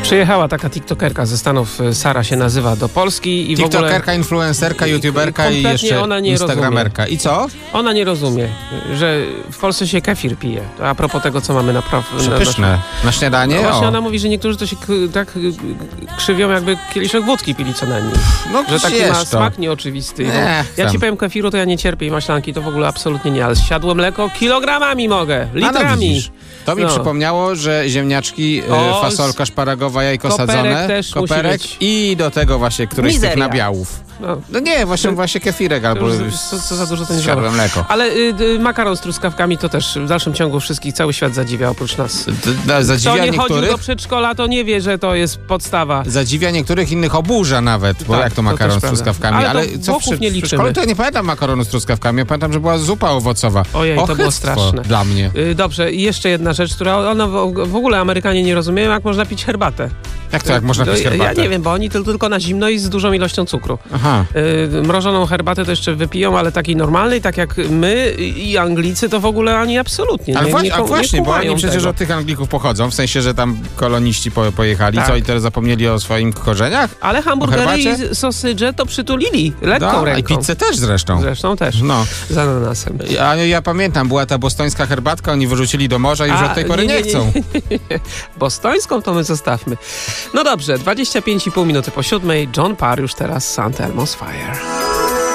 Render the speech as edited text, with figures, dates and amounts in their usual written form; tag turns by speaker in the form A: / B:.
A: Przyjechała taka tiktokerka ze Stanów, Sara się nazywa, do Polski i w ogóle...
B: TikTokerka, influencerka, youtuberka i jeszcze
A: ona nie
B: instagramerka.
A: rozumie.
B: I co?
A: Ona nie rozumie, że w Polsce się kefir pije. A propos tego, co mamy
B: Przepyszne. Na śniadanie?
A: No właśnie ona mówi, że niektórzy to się tak krzywią, jakby kieliszek wódki pili co najmniej.
B: No,
A: że taki ma smak nieoczywisty. Ja ci powiem, kefiru to ja nie cierpię i maślanki to w ogóle absolutnie nie, ale zsiadłe mleko kilogramami mogę, litrami.
B: To mi przypomniało, że ziemniaczki, fasolka szparagowa, jajko sadzone, koperek i do tego właśnie któryś z tych nabiałów. No nie, właśnie kefirek albo
A: co za dużo to nie
B: zsiadłe mleko.
A: Ale makaron z truskawkami to też w dalszym ciągu wszystkich, cały świat zadziwia oprócz nas.
B: Zadziwia
A: Kto nie
B: niektórych?
A: chodził do przedszkola, to nie wie, że to jest podstawa.
B: Zadziwia niektórych, innych oburza nawet, bo jak to makaron z truskawkami. Ale co w przedszkolu to ja nie pamiętam makaronu z truskawkami, ja pamiętam, że była zupa owocowa.
A: Ojej, to było straszne.
B: Dla mnie.
A: Dobrze, i jeszcze jedna rzecz, która w ogóle Amerykanie nie rozumieją, jak można pić herbatę.
B: Jak można pić herbatę?
A: Ja nie wiem, bo oni tylko na zimno i z dużą ilością cukru.
B: Aha.
A: Mrożoną herbatę to jeszcze wypiją, ale takiej normalnej, tak jak my i Anglicy, to w ogóle ani absolutnie.
B: Ale właśnie, bo oni przecież od tych Anglików pochodzą, w sensie, że tam koloniści pojechali, tak. Co i teraz zapomnieli o swoich korzeniach?
A: Ale hamburgery i sosydże to przytulili lekką ręką.
B: I pizzę też zresztą.
A: Zresztą też, z ananasem.
B: Ja pamiętam, była ta bostońska herbatka, oni wyrzucili do morza i już od tej pory nie chcą.
A: Bostońską to my zostawmy. No dobrze, 25,5 minuty po 7. John Parr już teraz St. Elmo's Fire.